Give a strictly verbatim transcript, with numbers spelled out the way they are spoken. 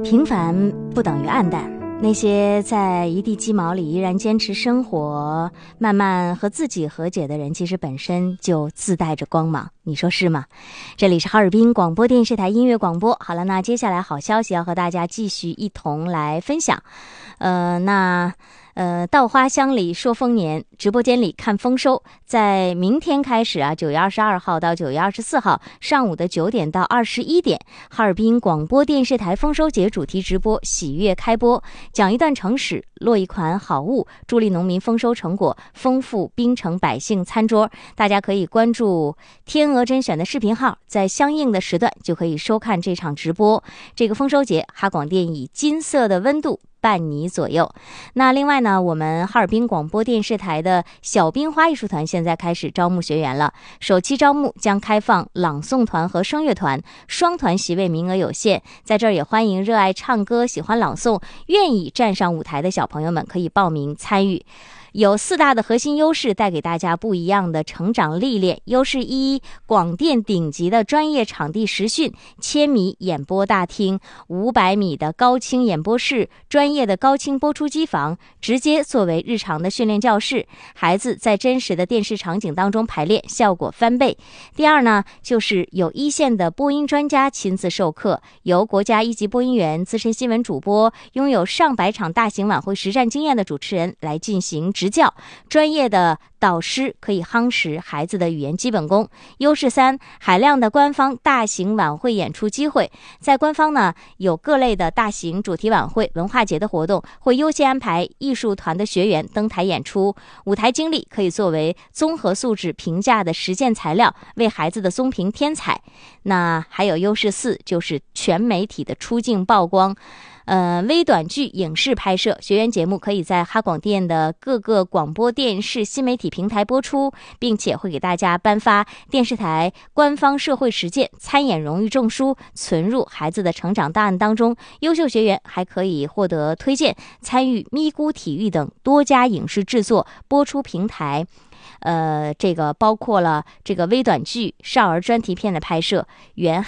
平凡不等于暗淡，那些在一地鸡毛里依然坚持生活，慢慢和自己和解的人，其实本身就自带着光芒，你说是吗？这里是哈尔滨广播电视台音乐广播。好了，那接下来好消息要和大家继续一同来分享。呃，那呃，稻花香里说丰年，直播间里看丰收。在明天开始啊，九月二十二号到九月二十四号上午的九点到二十一点，哈尔滨广播电视台丰收节主题直播喜悦开播，讲一段城史，落一款好物，助力农民丰收成果，丰富滨城百姓餐桌。大家可以关注天鹅甄选的视频号，在相应的时段就可以收看这场直播。这个丰收节，哈广电以金色的温度伴你左右。那另外呢，我们哈尔滨广播电视台的小冰花艺术团现在开始招募学员了，首期招募将开放朗诵团和声乐团，双团席位名额有限，在这儿也欢迎热爱唱歌、喜欢朗诵、愿意站上舞台的小朋友们可以报名参与。有四大的核心优势，带给大家不一样的成长历练。优势一，广电顶级的专业场地实训，千米演播大厅，五百米的高清演播室，专业的高清播出机房，直接作为日常的训练教室，孩子在真实的电视场景当中排练，效果翻倍。第二呢，就是有一线的播音专家亲自授课，由国家一级播音员、资深新闻主播，拥有上百场大型晚会实战经验的主持人来进行执教，专业的导师可以夯实孩子的语言基本功。优势三，海量的官方大型晚会演出机会，在官方呢有各类的大型主题晚会、文化节的活动，会优先安排艺术团的学员登台演出，舞台经历可以作为综合素质评价的实践材料，为孩子的综评添彩。那还有优势四，就是全媒体的出镜曝光。呃，微短剧影视拍摄，学员节目可以在哈广电的各个广播电视新媒体平台播出，并且会给大家颁发电视台官方社会实践参演荣誉证书，存入孩子的成长档案当中。优秀学员还可以获得推荐，参与咪咕体育等多家影视制作播出平台。呃，这个包括了这个微短剧、少儿专题片的拍摄、原